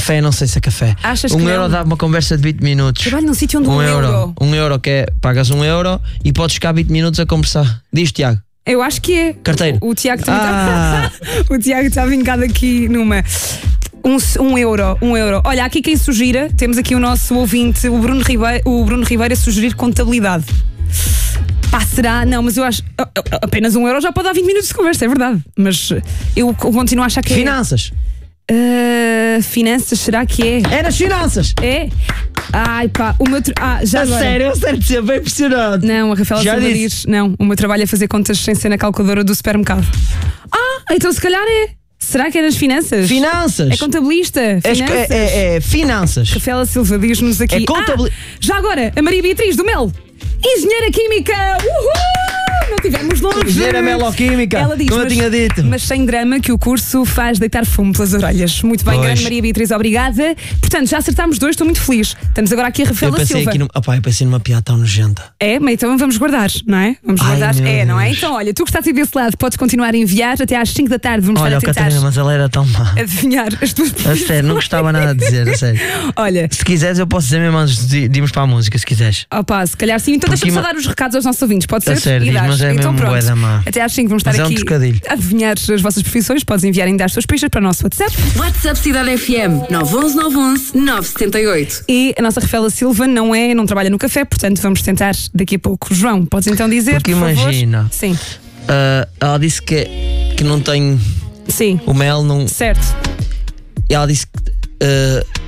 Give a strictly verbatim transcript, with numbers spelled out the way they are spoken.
Café, não sei se é café. Achas um que euro não? dá uma conversa de vinte minutos. Trabalho num sítio onde um, um euro. euro. Um euro que é, pagas um euro e podes ficar vinte minutos a conversar. Diz, Tiago. Eu acho que é. Carteiro. O, o Tiago também Ah. está. O Tiago está vincado aqui numa. Um, um euro, um euro. Olha, há aqui quem sugira, temos aqui o nosso ouvinte, o Bruno Ribeiro, o Bruno Ribeiro a sugerir contabilidade. Pá, será? Não, mas eu acho. Apenas um euro já pode dar vinte minutos de conversa, é verdade. Mas eu continuo a achar que é. Finanças. Uh, finanças, será que é? É nas finanças. É? Ai pá, o meu. Tra... Ah, já A agora. sério, eu sério de ser bem impressionado. Não, a Rafaela Já Silva disse. diz. Não, o meu trabalho é fazer contas sem ser na calculadora do supermercado. Ah, então se calhar é. Será que é nas finanças? Finanças. É contabilista. É, Finanças. é, é, é finanças. Rafaela Silva diz-nos aqui. É contabili- Ah, já agora, a Maria Beatriz do Mel, engenheira química. Uhul! Não tivemos longe. Engenheira meloquímica, Ela diz, como eu mas, tinha dito. mas sem drama, que o curso faz deitar fumo pelas orelhas. Muito bem, Pois. grande Maria Beatriz, obrigada. Portanto, já acertámos dois, estou muito feliz. Estamos agora aqui a Eu Rafaela pensei Silva. aqui num, opá, eu pensei numa piada tão nojenta. É, mas então vamos guardar, não é? Vamos Ai, guardar. meu É, não é? Deus. Então, olha, tu que estás aí desse lado, podes continuar a enviar até às cinco da tarde. Vamos Olha, estar a tentar Catarina, mas ela era tão má. adivinhar as tuas A profissões. sério, não gostava nada de dizer, a sério. Olha, Se quiseres, eu posso dizer mesmo antes de de irmos para a música, se quiseres. opa, se calhar sim. Então Porque deixa-me só ima- dar os recados aos nossos ouvintes, pode ser? A sério, E diz, dás. mas é Então mesmo pronto. bué da má. Até às cinco vamos estar Mas é um aqui trocadilho. a adivinhar as vossas profissões. Podes enviar ainda as suas pistas para o nosso WhatsApp. WhatsApp Cidade F M nove um um nove um um nove sete oito. E a nossa Rafaela Silva não é, não trabalha no café, portanto vamos tentar daqui a pouco. João, podes então dizer, Porque por favor? imagina. Sim, Ah, ela disse que, que não tem. sim, O mel não. certo. E ela disse que. ah,